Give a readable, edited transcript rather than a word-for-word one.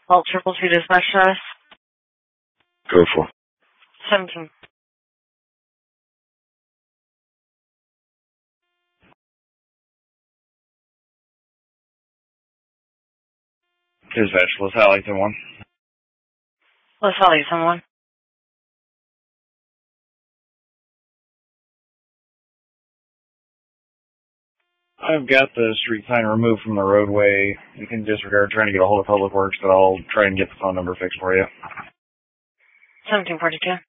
Alt 222 dispatch status. Go for 17. Dispatch, LaSalle 8-1. LaSalle 8-1. I've got the street sign removed from the roadway. You can disregard trying to get a hold of Public Works, but I'll try and get the phone number fixed for you. 1742.